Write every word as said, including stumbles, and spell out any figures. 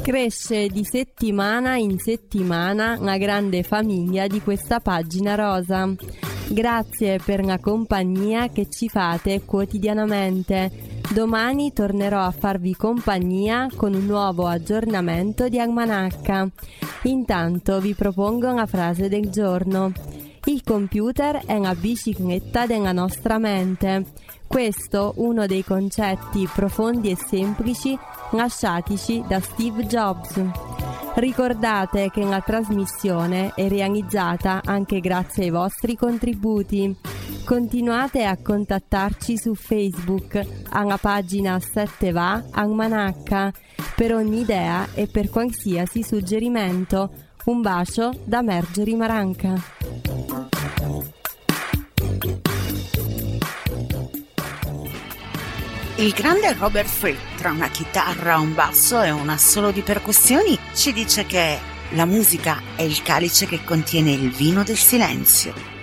Cresce di settimana in settimana una grande famiglia di questa pagina rosa. Grazie per la compagnia che ci fate quotidianamente. Domani tornerò a farvi compagnia con un nuovo aggiornamento di Almanacca. Intanto vi propongo una frase del giorno. Il computer è una bicicletta della nostra mente. Questo uno dei concetti profondi e semplici lasciatici da Steve Jobs. Ricordate che la trasmissione è realizzata anche grazie ai vostri contributi. Continuate a contattarci su Facebook alla pagina sette va Almanacca per ogni idea e per qualsiasi suggerimento. Un bacio da Marjorie Maranca. Il grande Robert Fripp, tra una chitarra, un basso e un assolo di percussioni, ci dice che la musica è il calice che contiene il vino del silenzio.